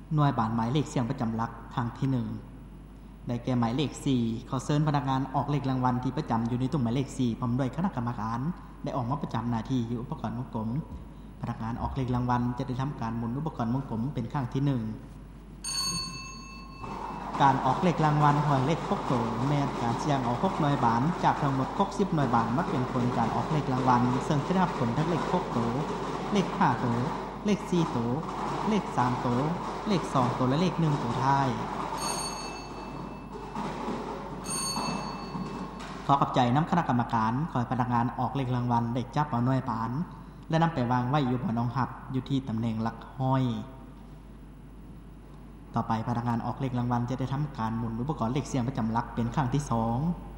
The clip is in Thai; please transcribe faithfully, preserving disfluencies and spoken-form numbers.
หน่วยบานหมายเลขเสียงประจำหลักครั้งที่หนึ่งได้แก่หมายเลขสี่ขอเชิญพนักงานออกเลขรางวัลที่ประจำอยู่ในตู้หมายเลขสี่พร้อมด้วยคณะกรรมการได้ออกมาประจำหน้าที่อยู่อุปกรณ์วงกลมพนักงานออกเลขรางวัลจะได้ทำการหมุนอุปกรณ์วงกลมเป็นครั้งที่หนึ่งการออกเลขรางวัลหอยเลขหกโตแม่นการเสี่ยงเอาหกหน่วยบาทจากทั้งหมดหกสิบหน่วยบาทมาเป็นผลการออกเลขรางวัลซึ่งจะได้รับผลทั้งเลขหกโตเลขห้าโตเลขสี่โตเลขสามโตเลขสองโตและเลขหนึ่งโตท้ายขอขอบใจน้ำคณะกรรมการขอให้พนักงานออกเลขรางวัลได้จับเอาหน่วยบาทและนำไปวางไว้อยู่บนรองหับอยู่ที่ตำแหน่งหลักห้อยต่อไปพนักงานออกเลขรางวัลจะได้ทำการหมุนอุปกรณ์เลขเสียงประจำหลักเป็นครั้งที่สอง